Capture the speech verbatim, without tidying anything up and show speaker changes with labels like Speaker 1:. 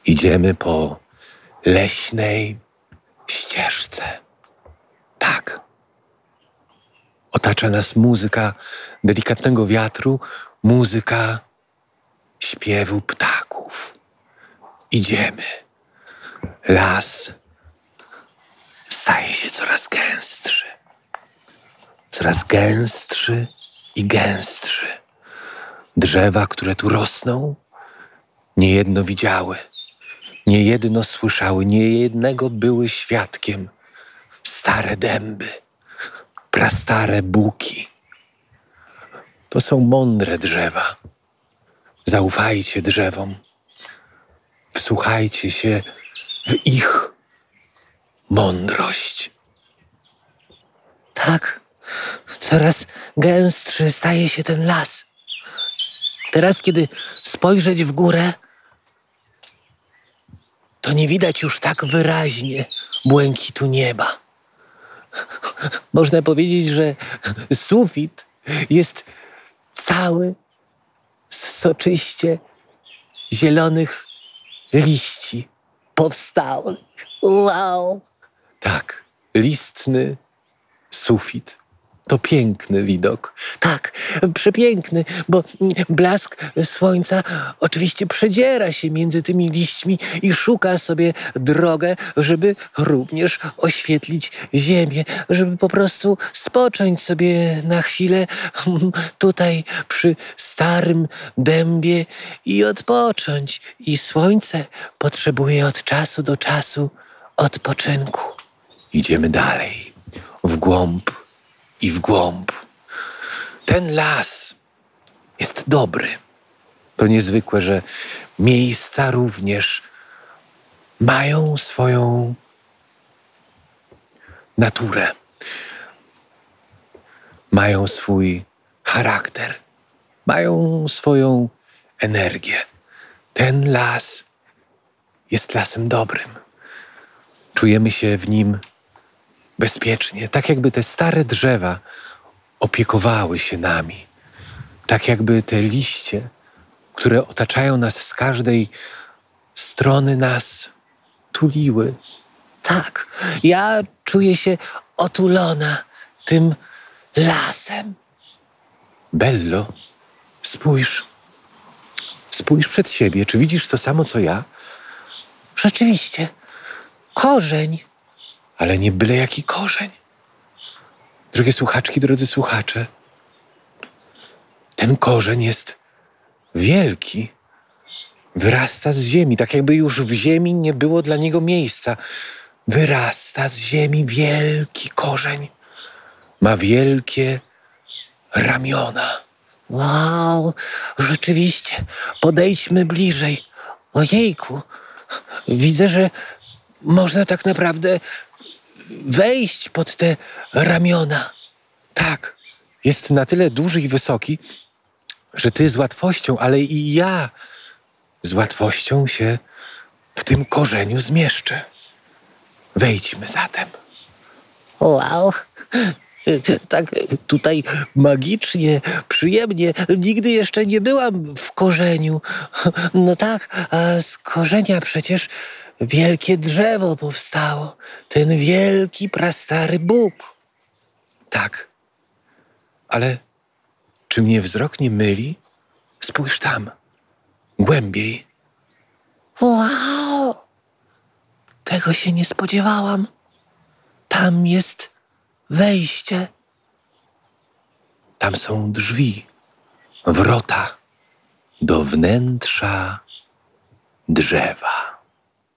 Speaker 1: Idziemy po leśnej ścieżce. Tak. Otacza nas muzyka delikatnego wiatru, muzyka śpiewu ptaków. Idziemy. Las staje się coraz gęstszy. Coraz gęstszy i gęstszy. Drzewa, które tu rosną, niejedno widziały, niejedno słyszały, niejednego były świadkiem. Stare dęby, prastare buki. To są mądre drzewa. Zaufajcie drzewom. Wsłuchajcie się w ich mądrość.
Speaker 2: Tak, coraz gęstszy staje się ten las. Teraz, kiedy spojrzeć w górę, to nie widać już tak wyraźnie błękitu nieba. Można powiedzieć, że sufit jest cały z soczyście zielonych liści powstały. Wow!
Speaker 1: Tak, listny sufit. To piękny widok.
Speaker 2: Tak, przepiękny, bo blask słońca oczywiście przedziera się między tymi liśćmi i szuka sobie drogę, żeby również oświetlić ziemię, żeby po prostu spocząć sobie na chwilę tutaj przy starym dębie i odpocząć. I słońce potrzebuje od czasu do czasu odpoczynku.
Speaker 1: Idziemy dalej, w głąb i w głąb. Ten las jest dobry. To niezwykłe, że miejsca również mają swoją naturę. Mają swój charakter. Mają swoją energię. Ten las jest lasem dobrym. Czujemy się w nim bezpiecznie, tak jakby te stare drzewa opiekowały się nami. Tak jakby te liście, które otaczają nas z każdej strony, nas tuliły.
Speaker 2: Tak, ja czuję się otulona tym lasem.
Speaker 1: Bello, spójrz. Spójrz przed siebie. Czy widzisz to samo, co ja?
Speaker 2: Rzeczywiście, korzeń.
Speaker 1: Ale nie byle jaki korzeń. Drogie słuchaczki, drodzy słuchacze, ten korzeń jest wielki. Wyrasta z ziemi, tak jakby już w ziemi nie było dla niego miejsca. Wyrasta z ziemi wielki korzeń. Ma wielkie ramiona.
Speaker 2: Wow, rzeczywiście, podejdźmy bliżej. Ojejku, widzę, że można tak naprawdę wejść pod te ramiona.
Speaker 1: Tak, jest na tyle duży i wysoki, że ty z łatwością, ale i ja z łatwością się w tym korzeniu zmieszczę. Wejdźmy zatem.
Speaker 2: Wow, tak tutaj magicznie, przyjemnie. Nigdy jeszcze nie byłam w korzeniu. No tak, a z korzenia przecież wielkie drzewo powstało. Ten wielki, prastary Bóg.
Speaker 1: Tak, ale czy mnie wzrok nie myli? Spójrz tam, głębiej.
Speaker 2: Wow! Tego się nie spodziewałam. Tam jest wejście.
Speaker 1: Tam są drzwi, wrota do wnętrza drzewa.